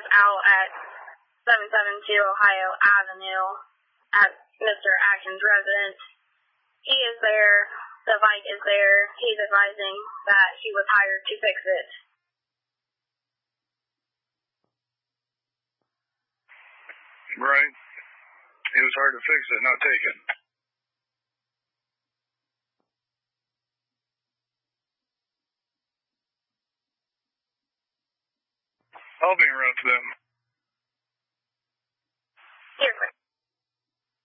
out at 772 Ohio Avenue at Mr. Atkins' residence. He is there. The bike is there. He's advising that he was hired to fix it. Right. He was hired to fix it, not take it. I'll be around for them. Here,